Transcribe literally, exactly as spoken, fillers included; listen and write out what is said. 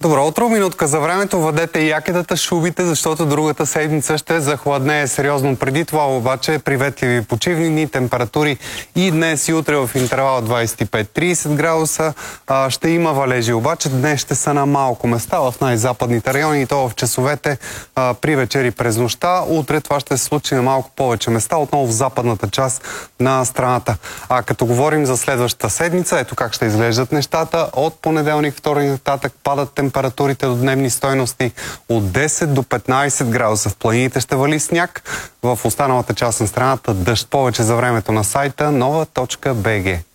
Добро утро, минутка за времето. Въдете якетата, шубите, защото другата седмица ще захладнее сериозно. Преди това обаче приветливи почивни температури и днес и утре в интервал двадесет и пет до тридесет градуса. А, ще има валежи, обаче днес ще са на малко места в най-западните райони и то в часовете а, при вечери през нощта. Утре това ще се случи на малко повече места, отново в западната част на страната. А като говорим за следващата седмица, ето как ще изглеждат нещата. От понеделник, вторник нататък падат температури. Температурите до дневни стойности от десет до петнадесет градуса. В планините ще вали сняг. В останалата част на страната дъжд. Повече за времето на сайта нова точка бг.